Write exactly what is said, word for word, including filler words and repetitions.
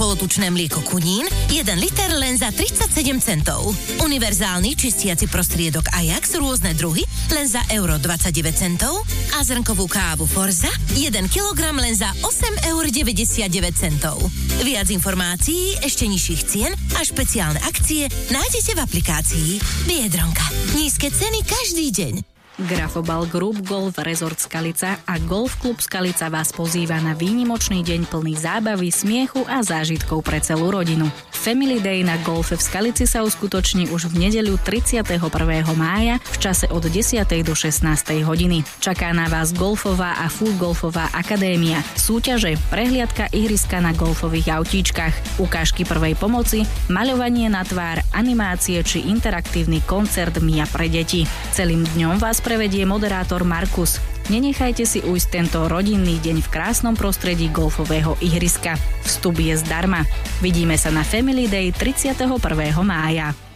polotučné mlieko Kunín, jeden liter len za tridsaťsedem centov. Univerzálny čistiaci prostriedok Ajax rôzne druhy len za euro dvadsaťdeväť centov a zrnkovú kávu Forza jeden kilogram len za osem eur deväťdesiatdeväť centov. Viac informácií, ešte nižších cien a špeciálne akcie nájdete v aplikácii Biedronka. Nízke ceny každý deň. Grafobal Group Golf Resort Skalica a Golf Klub Skalica vás pozýva na výnimočný deň plný zábavy, smiechu a zážitkov pre celú rodinu. Family Day na golfe v Skalici sa uskutoční už v nedeľu tridsiateho prvého mája v čase od desiatej do šestnástej hodiny. Čaká na vás golfová a full golfová akadémia, súťaže, prehliadka ihriska na golfových autíčkach, ukážky prvej pomoci, maľovanie na tvár, animácie či interaktívny koncert Mia pre deti. Celým dňom vás prevedie moderátor Markus. Nenechajte si ujsť tento rodinný deň v krásnom prostredí golfového ihriska. Vstup je zdarma. Vidíme sa na Family Day tridsiateho prvého mája.